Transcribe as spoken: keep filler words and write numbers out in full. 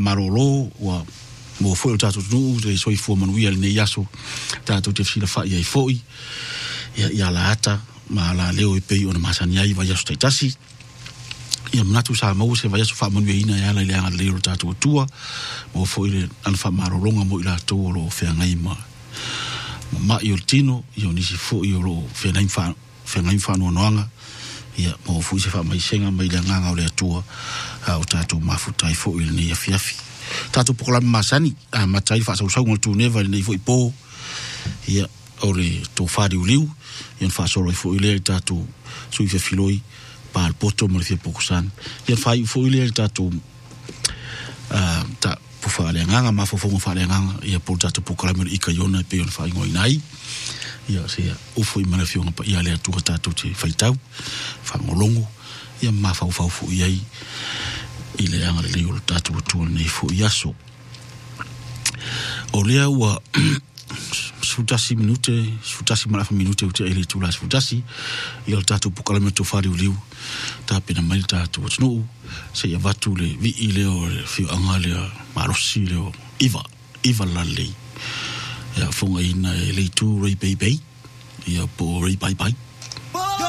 marolo wa mo foi o tatu nu de soi fu manuia ne yaso tatu te fila fa ia foi ia ia la ata ma la leo e pei ona masania i va yaso taitasi ia mnatu sa mo se va yaso fa manuia ina ia la ia le tatu tua mo foi le an fa marolonga mo ila to lo fe ngai ma ma io tino io ni si foi io lo fe ngai fa fe ngai fa no noanga ia mo foi se fa mai senga mai le nganga o le tua o tatu mafuta i foi le ia fiafi tatu pokola masani a matai fa sa ngol tu neva nei foi po ia ore to fari uliu ia fa solo foi le tatu sui fe filoi pa al poto mo fe pokusan ia fa foi le tatu a ta po fa le nganga ma fo fo fa le nganga ia po tatu pokola mo ikayona pe on fa ngoi nai ia se o foi mana fiona pa ia le tu tatu te faitau fa ngolongo ia ma fa fa fo ia ile anga le o tatu tu nei fo yaso o lea ua sutasi minute sutasi malafa minute o te ele tu la sutasi i o tatu pokala me to fari uliu ta pena mai tatu no se ia vatu le vi ile o fi anga le marosi le o iva iva la le ia fonga ina le tu rei baby ia po rei bye bye